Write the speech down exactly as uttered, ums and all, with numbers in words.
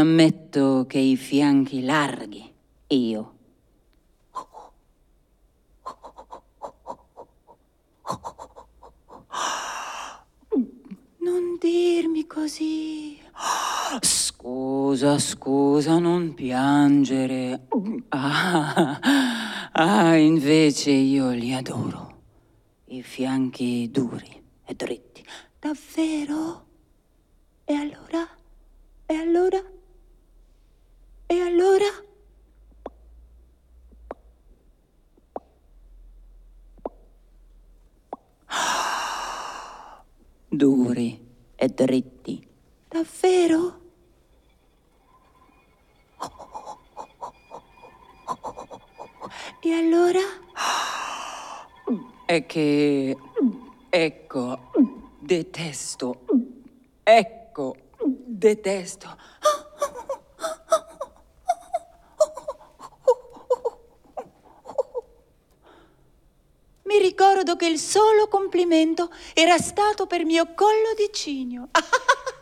ammetto che i fianchi larghi, io. Non dirmi così. Scusa, scusa, non piangere. Ah, ah, invece io li adoro. I fianchi duri e dritti. Davvero? E allora? E allora? E allora? Duri e dritti. Davvero? E allora? È che... Ecco, detesto. Ecco, detesto. Mi ricordo che il solo complimento era stato per mio collo di cigno.